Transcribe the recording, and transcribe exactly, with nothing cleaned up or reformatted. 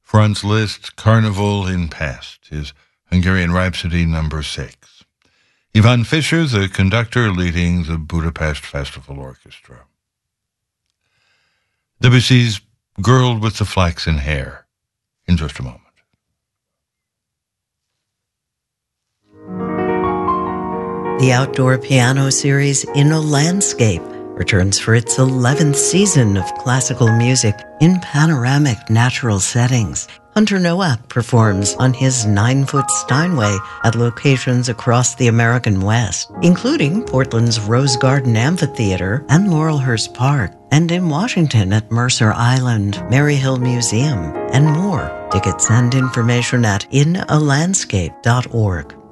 Franz Liszt, Carnival in Past, his Hungarian Rhapsody number six. Ivan Fischer, the conductor leading the Budapest Festival Orchestra. Debussy's Girl with the Flaxen Hair, in just a moment. The outdoor piano series In a Landscape returns for its eleventh season of classical music in panoramic natural settings. Hunter Nowak performs on his nine-foot Steinway at locations across the American West, including Portland's Rose Garden Amphitheater and Laurelhurst Park, and in Washington at Mercer Island, Maryhill Museum, and more. Tickets and information at in a landscape dot org.